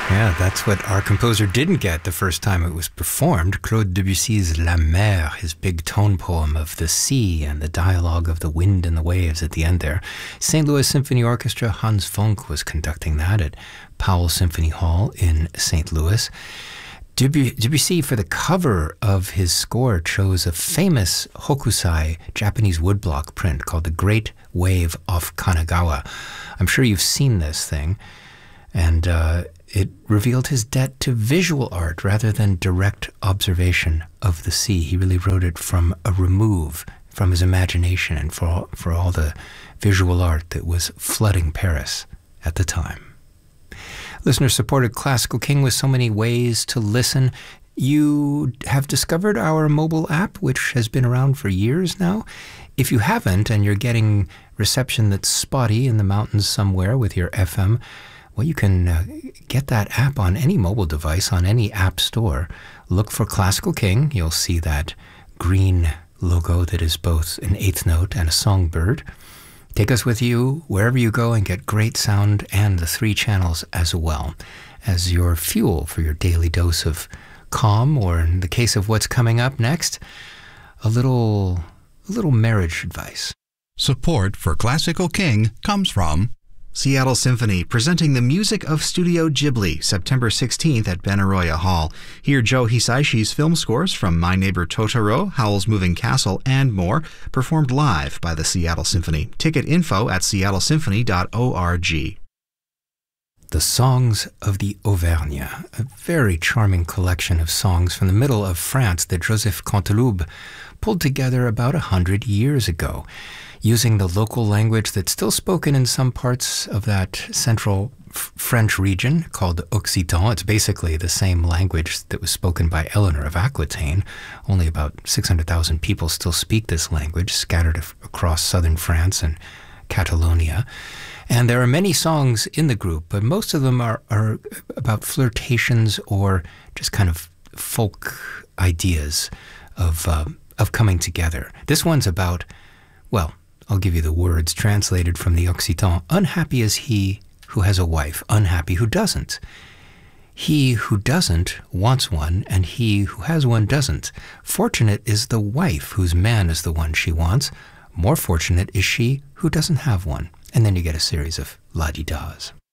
Yeah, that's what our composer didn't get the first time it was performed. Claude Debussy's La Mer, his big tone poem of the sea and the dialogue of the wind and the waves at the end there. St. Louis Symphony Orchestra, Hans Funk was conducting that at Powell Symphony Hall in St. Louis. Debussy, for the cover of his score, chose a famous hokusai Japanese woodblock print called The Great Wave off Kanagawa. I'm sure you've seen this thing. And it revealed his debt to visual art rather than direct observation of the sea. He really wrote it from a remove, from his imagination, and for all the visual art that was flooding Paris at the time. Listener-supported Classical King with so many ways to listen. You have discovered our mobile app, which has been around for years now. If you haven't, and you're getting reception that's spotty in the mountains somewhere with your FM, well, you can get that app on any mobile device, on any app store. Look for Classical King. You'll see that green logo that is both an eighth note and a songbird. Take us with you wherever you go and get great sound and the 3 channels as well as your fuel for your daily dose of calm, or in the case of what's coming up next, a little marriage advice. Support for Classical King comes from Seattle Symphony, presenting the music of Studio Ghibli, September 16th at Benaroya Hall. Hear Joe Hisaishi's film scores from My Neighbor Totoro, Howl's Moving Castle, and more, performed live by the Seattle Symphony. Ticket info at seattlesymphony.org. The Songs of the Auvergne, a very charming collection of songs from the middle of France that Joseph Canteloube pulled together about 100 years ago, using the local language that's still spoken in some parts of that central French region called Occitan. It's basically the same language that was spoken by Eleanor of Aquitaine. Only about 600,000 people still speak this language, scattered across southern France and Catalonia. And there are many songs in the group, but most of them are about flirtations or just kind of folk ideas of coming together. This one's about, well, I'll give you the words translated from the Occitan. Unhappy is he who has a wife, unhappy who doesn't. He who doesn't wants one, and he who has one doesn't. Fortunate is the wife whose man is the one she wants. More fortunate is she who doesn't have one. And then you get a series of la-di-das.